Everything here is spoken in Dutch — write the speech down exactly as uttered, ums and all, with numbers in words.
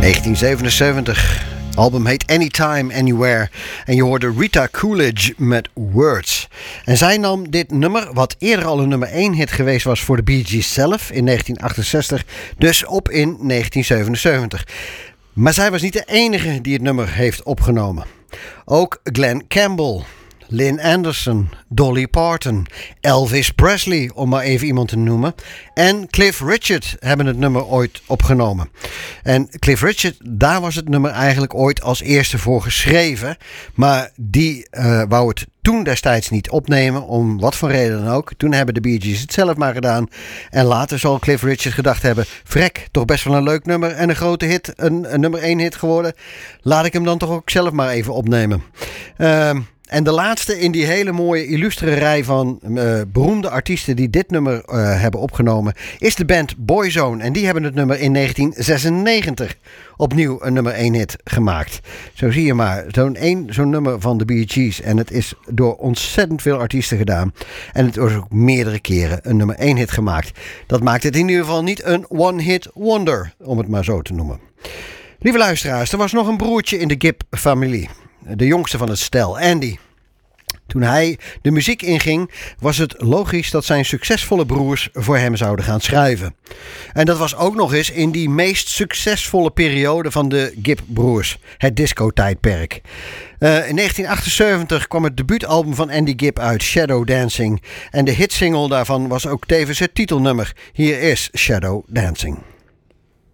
negentien zevenenzeventig. Het album heet Anytime, Anywhere. En je hoorde Rita Coolidge met Words. En zij nam dit nummer, wat eerder al een nummer één hit geweest was voor de Bee Gees zelf in negentien achtenzestig, dus op in negentien zevenenzeventig. Maar zij was niet de enige die het nummer heeft opgenomen. Ook Glen Campbell, Lynn Anderson, Dolly Parton, Elvis Presley, om maar even iemand te noemen, en Cliff Richard hebben het nummer ooit opgenomen. En Cliff Richard, daar was het nummer eigenlijk ooit als eerste voor geschreven, maar die uh, wou het toen destijds niet opnemen, om wat voor reden dan ook. Toen hebben de Bee Gees het zelf maar gedaan. En later zal Cliff Richard gedacht hebben, vrek, toch best wel een leuk nummer en een grote hit, een, een nummer één hit geworden. Laat ik hem dan toch ook zelf maar even opnemen. Uh, En de laatste in die hele mooie illustere rij van uh, beroemde artiesten die dit nummer uh, hebben opgenomen is de band Boyzone. En die hebben het nummer in negentien zesennegentig opnieuw een nummer één hit gemaakt. Zo zie je maar, zo'n één, zo'n nummer van de Bee Gees. En het is door ontzettend veel artiesten gedaan. En het is ook meerdere keren een nummer één hit gemaakt. Dat maakt het in ieder geval niet een one-hit wonder, om het maar zo te noemen. Lieve luisteraars, er was nog een broertje in de Gibb-familie. De jongste van het stel, Andy. Toen hij de muziek inging, was het logisch dat zijn succesvolle broers voor hem zouden gaan schrijven. En dat was ook nog eens in die meest succesvolle periode van de Gibb-broers, het disco-tijdperk. Uh, in negentien achtenzeventig kwam het debuutalbum van Andy Gibb uit, Shadow Dancing. En de hitsingle daarvan was ook tevens het titelnummer. Hier is Shadow Dancing.